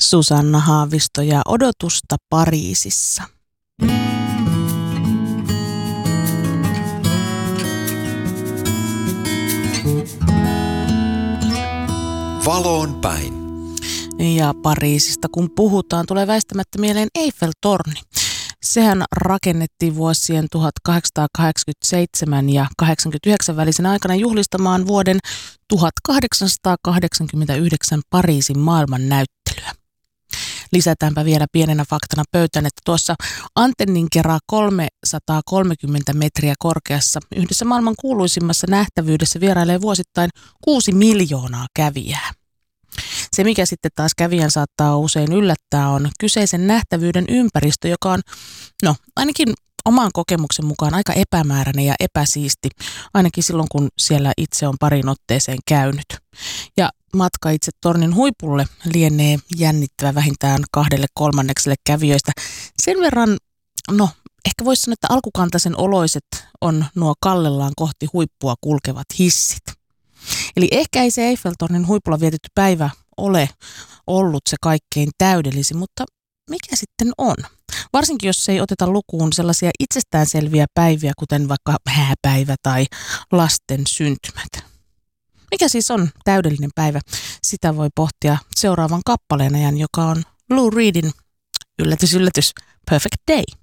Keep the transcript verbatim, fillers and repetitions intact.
Susanna Haavisto ja Odotusta Pariisissa. Valoon päin. Ja Pariisista kun puhutaan, tulee väistämättä mieleen Eiffel-torni. Sehän rakennettiin vuosien tuhatkahdeksansataakahdeksankymmentäseitsemän ja kahdeksankymmentäyhdeksän välisen aikana juhlistamaan vuoden tuhatkahdeksansataakahdeksankymmentäyhdeksän Pariisin maailmannäyttelyä. Lisätäänpä vielä pienenä faktana pöytään, että tuossa antennin kerran kolmesataakolmekymmentä metriä korkeassa yhdessä maailman kuuluisimmassa nähtävyydessä vierailee vuosittain kuusi miljoonaa kävijää. Se, mikä sitten taas kävijän saattaa usein yllättää, on kyseisen nähtävyyden ympäristö, joka on, no ainakin oman kokemuksen mukaan aika epämääräinen ja epäsiisti, ainakin silloin kun siellä itse on parin otteeseen käynyt. Ja matka itse tornin huipulle lienee jännittävä vähintään kahdelle kolmannekselle kävijöistä. Sen verran, no ehkä voisi sanoa, että alkukantaisen oloiset on nuo kallellaan kohti huippua kulkevat hissit. Eli ehkä ei se Eiffel-tornin huipulla vietetty päivä ole ollut se kaikkein täydellisin, mutta mikä sitten on? Varsinkin jos ei oteta lukuun sellaisia itsestäänselviä päiviä, kuten vaikka hääpäivä tai lasten syntymät. Mikä siis on täydellinen päivä? Sitä voi pohtia seuraavan kappaleen ajan, joka on Lou Reedin yllätys, yllätys, Perfect Day.